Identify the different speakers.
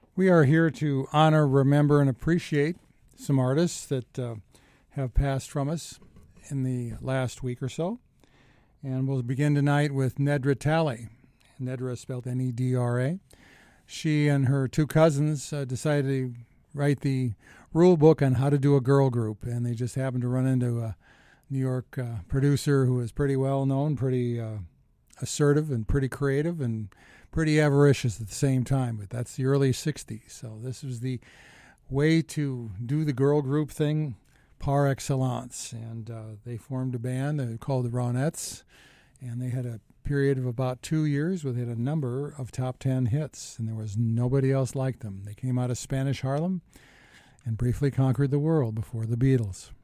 Speaker 1: We are here to honor, remember, and appreciate some artists that have passed from us in the last week or so. And we'll begin tonight with Nedra Talley. Nedra is spelled Nedra. She and her two cousins decided to write the rule book on how to do a girl group, and they just happened to run into a New York producer who was pretty well known, pretty assertive and pretty creative and pretty avaricious at the same time. But that's the early 60s. So this was the way to do the girl group thing par excellence. And they formed a band called the Ronettes, and they had a period of about 2 years where they had a number of top 10 hits, and there was nobody else like them. They came out of Spanish Harlem and briefly conquered the world before the Beatles.